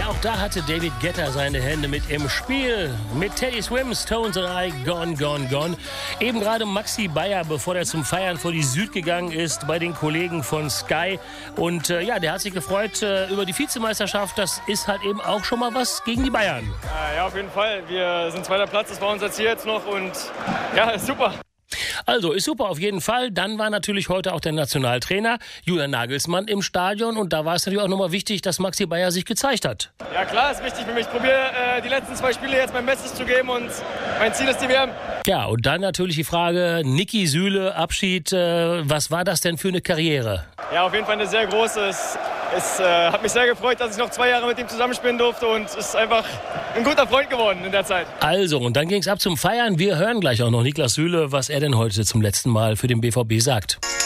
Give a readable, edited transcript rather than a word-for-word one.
Ja, auch da hatte David Guetta seine Hände mit im Spiel. Mit Teddy Swims, Tones 3, Gone, Gone, Gone. Eben gerade Maxi Bayer, bevor er zum Feiern vor die Süd gegangen ist, bei den Kollegen von Sky. Und ja, der hat sich gefreut über die Vizemeisterschaft. Das ist halt eben auch schon mal was gegen die Bayern. Ja, auf jeden Fall. Wir sind zweiter Platz, das war unser Ziel jetzt noch. Und ja, ist super. Also, ist super auf jeden Fall. Dann war natürlich heute auch der Nationaltrainer Julian Nagelsmann im Stadion. Und da war es natürlich auch nochmal wichtig, dass Maxi Bayer sich gezeigt hat. Ja klar, ist wichtig für mich. Ich probiere die letzten 2 Spiele jetzt mein Bestes zu geben und mein Ziel ist die WM. Ja, und dann natürlich die Frage, Niki Süle, Abschied. Was war das denn für eine Karriere? Ja, auf jeden Fall eine sehr große. Es hat mich sehr gefreut, dass ich noch 2 Jahre mit ihm zusammenspielen durfte und ist einfach ein guter Freund geworden in der Zeit. Also, und dann ging es ab zum Feiern. Wir hören gleich auch noch Niklas Süle, was er denn heute zum letzten Mal für den BVB sagt.